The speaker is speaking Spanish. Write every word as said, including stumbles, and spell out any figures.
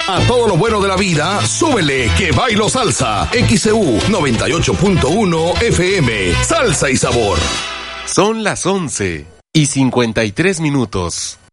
A todo lo bueno de la vida, súbele que bailo salsa. X C U noventa y ocho punto uno F M. Salsa y sabor. Son las once y cincuenta y tres minutos.